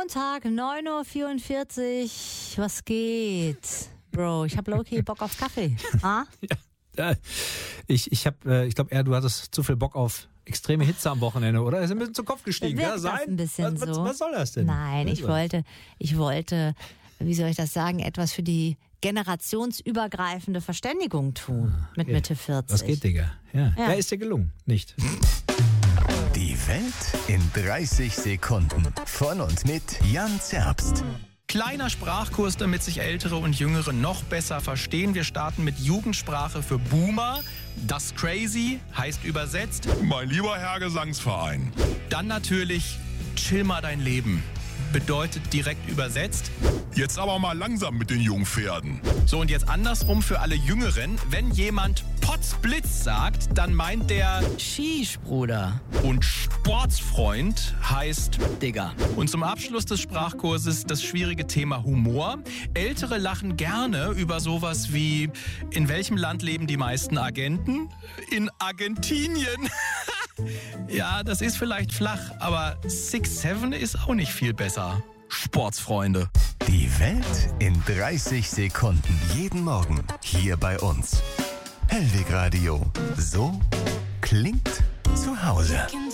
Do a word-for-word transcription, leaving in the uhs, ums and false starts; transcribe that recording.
Montag, neun Uhr vierundvierzig. Was geht? Bro, ich hab low-key Bock auf Kaffee. Ah? Ja, ich ich, hab, ich glaube eher, du hattest zu viel Bock auf extreme Hitze am Wochenende, oder? Ist ein bisschen zu Kopf gestiegen. Wirkt Ja, das sein? ein bisschen was, was, so? was soll das denn? Nein, Was ich soll- wollte, ich wollte, wie soll ich das sagen, etwas für die generationsübergreifende Verständigung tun mit Okay. Mitte vierzig. Was geht, Digga? Ja. Ja. ja, ist dir gelungen. Nicht. Die Welt in dreißig Sekunden. Von und mit Jan Zerbst. Kleiner Sprachkurs, damit sich Ältere und Jüngere noch besser verstehen. Wir starten mit Jugendsprache für Boomer. Das Crazy heißt übersetzt. Mein lieber Herr Gesangsverein. Dann natürlich Chill mal dein Leben. Bedeutet direkt übersetzt. Jetzt aber mal langsam mit den Jungpferden. So, und jetzt andersrum für alle Jüngeren. Wenn jemand Potzblitz sagt, dann meint der Sheesh, Bruder. und Sportsfreund heißt Digga. Und zum Abschluss des Sprachkurses das schwierige Thema Humor. Ältere lachen gerne über sowas wie: In welchem Land leben die meisten Agenten? In Argentinien. Ja, das ist vielleicht flach, aber six seven ist auch nicht viel besser. Sportsfreunde. Die Welt in dreißig Sekunden. Jeden Morgen hier bei uns. Hellweg Radio. So klingt zu Hause.